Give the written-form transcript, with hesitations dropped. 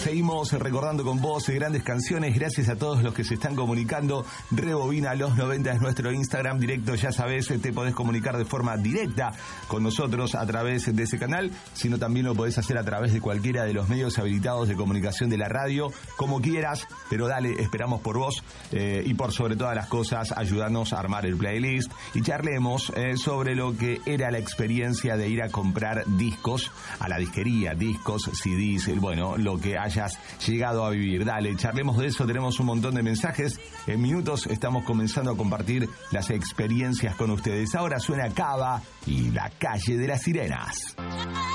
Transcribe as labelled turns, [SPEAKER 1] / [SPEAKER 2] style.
[SPEAKER 1] seguimos recordando con vos grandes canciones. Gracias a todos los que se están comunicando. Rebobina los 90 es nuestro Instagram directo. Ya sabés, te podés comunicar de forma directa con nosotros a través de ese canal, sino también lo podés hacer a través de cualquiera de los medios habilitados de comunicación de la radio, como quieras, pero dale, esperamos por vos y por sobre todas las cosas, ayudarnos a armar el playlist y charlemos sobre lo que era la experiencia de ir a comprar discos a la disquería, discos, CDs, bueno, lo que hayas llegado a vivir. Dale, charlemos de eso, tenemos un montón de mensajes. En minutos estamos comenzando a compartir las experiencias con ustedes. Ahora suena Cava y La Calle de las Sirenas.